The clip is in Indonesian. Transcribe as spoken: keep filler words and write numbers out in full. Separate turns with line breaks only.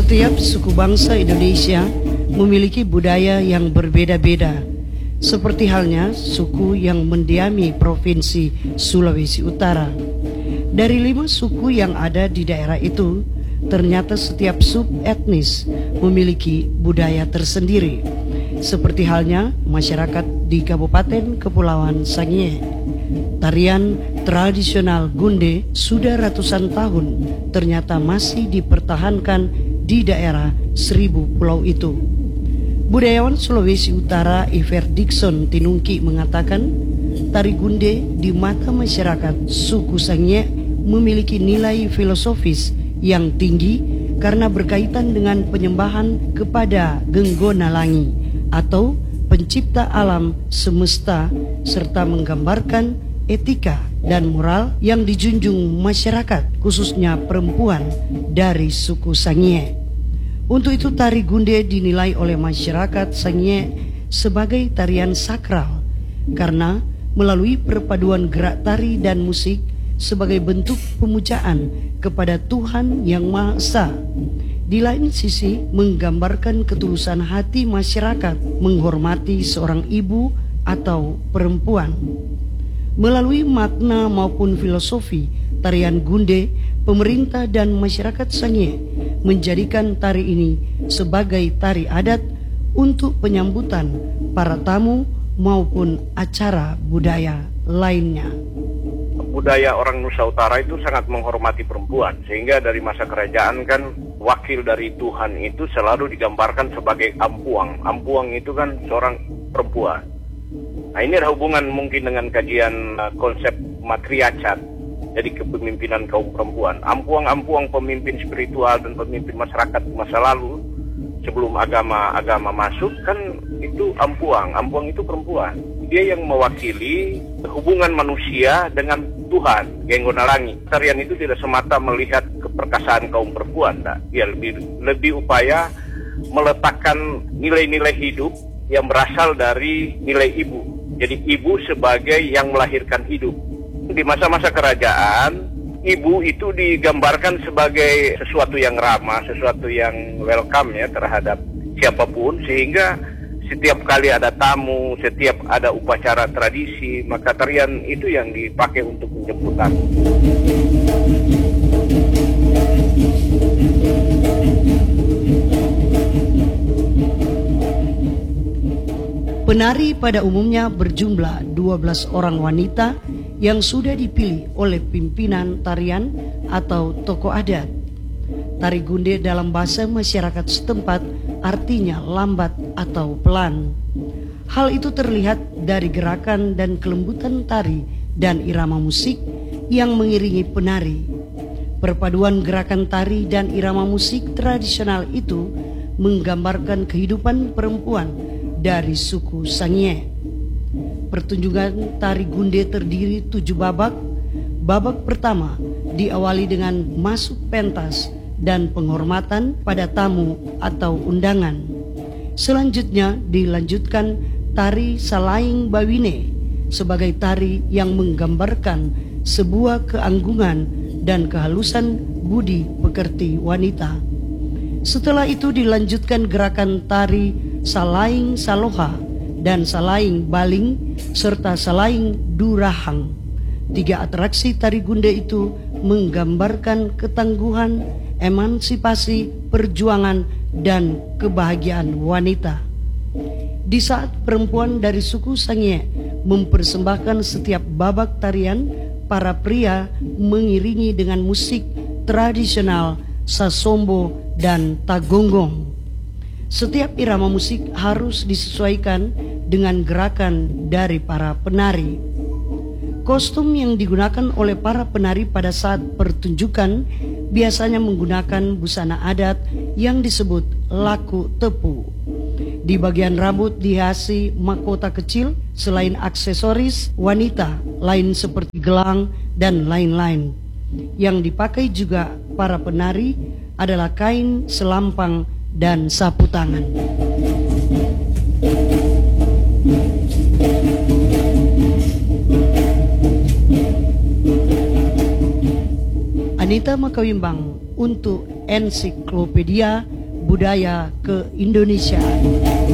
Setiap suku bangsa Indonesia memiliki budaya yang berbeda-beda, seperti halnya suku yang mendiami Provinsi Sulawesi Utara. Dari lima suku yang ada di daerah itu, ternyata setiap sub etnis memiliki budaya tersendiri, seperti halnya masyarakat di Kabupaten Kepulauan Sangihe. Tarian tradisional Gunde sudah ratusan tahun ternyata masih dipertahankan di daerah seribu pulau itu. Budayawan Sulawesi Utara Iver Dixon Tinungki mengatakan, tari Gunde di mata masyarakat suku Sangihe memiliki nilai filosofis yang tinggi karena berkaitan dengan penyembahan kepada Genggona Langi atau pencipta alam semesta, serta menggambarkan etika dan moral yang dijunjung masyarakat, khususnya perempuan dari suku Sangihe. Untuk itu tari Gunde dinilai oleh masyarakat Sangihe sebagai tarian sakral karena melalui perpaduan gerak tari dan musik sebagai bentuk pemujaan kepada Tuhan Yang Maha Esa. Di lain sisi menggambarkan ketulusan hati masyarakat menghormati seorang ibu atau perempuan. Melalui makna maupun filosofi tarian Gunde, pemerintah dan masyarakat Sangihe menjadikan tari ini sebagai tari adat untuk penyambutan para tamu maupun acara budaya lainnya.
Budaya orang Nusa Utara itu sangat menghormati perempuan, sehingga dari masa kerajaan kan wakil dari Tuhan itu selalu digambarkan sebagai ampuang. Ampuang itu kan seorang perempuan. Nah, ini ada hubungan mungkin dengan kajian uh, konsep matriarkat, jadi kepemimpinan kaum perempuan. Ampuang-ampuang pemimpin spiritual dan pemimpin masyarakat masa lalu sebelum agama-agama masuk kan itu ampuang. Ampuang itu perempuan. Dia yang mewakili hubungan manusia dengan Tuhan, Genggona Langi. Tarian itu tidak semata melihat keperkasaan kaum perempuan, nah. Dia lebih lebih upaya meletakkan nilai-nilai hidup yang berasal dari nilai ibu. Jadi ibu sebagai yang melahirkan hidup. Di masa-masa kerajaan, ibu itu digambarkan sebagai sesuatu yang ramah, sesuatu yang welcome ya terhadap siapapun, sehingga setiap kali ada tamu, setiap ada upacara tradisi, maka tarian itu yang dipakai untuk menjemput tamu.
Penari pada umumnya berjumlah dua belas orang wanita yang sudah dipilih oleh pimpinan tarian atau tokoh adat. Tari Gunde dalam bahasa masyarakat setempat artinya lambat atau pelan. Hal itu terlihat dari gerakan dan kelembutan tari dan irama musik yang mengiringi penari. Perpaduan gerakan tari dan irama musik tradisional itu menggambarkan kehidupan perempuan dari suku Sangihe. Pertunjukan tari Gunde terdiri tujuh babak. Babak pertama diawali dengan masuk pentas dan penghormatan pada tamu atau undangan. Selanjutnya dilanjutkan tari Salaing Bawine sebagai tari yang menggambarkan sebuah keanggungan dan kehalusan budi pekerti wanita. Setelah itu dilanjutkan gerakan tari Salaing Saloha dan Salaing Baling serta Salaing Durahang. Tiga atraksi tari Gunde itu menggambarkan ketangguhan, emansipasi, perjuangan, dan kebahagiaan wanita. Di saat perempuan dari suku Sangihe mempersembahkan setiap babak tarian, para pria mengiringi dengan musik tradisional Sasombo dan Tagonggong. Setiap irama musik harus disesuaikan dengan gerakan dari para penari. Kostum yang digunakan oleh para penari pada saat pertunjukan biasanya menggunakan busana adat yang disebut laku tepu. Di bagian rambut dihiasi mahkota kecil, selain aksesoris wanita lain seperti gelang dan lain-lain. Yang dipakai juga para penari adalah kain, selampang, dan sapu tangan. Anita Makawimbang untuk Ensiklopedia Budaya ke Indonesia.